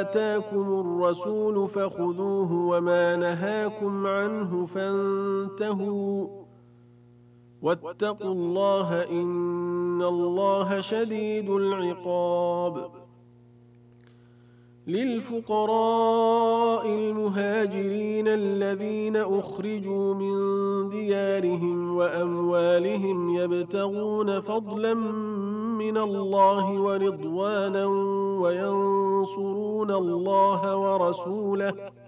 آتاكم الرسول فخذوه وما نهاكم عنه فانتهوا واتقوا الله إن الله شديد العقاب. للفقراء المهاجرين الذين أخرجوا من ديارهم وأموالهم يبتغون فضلا من الله ورضوانا وينصرون الله ورسوله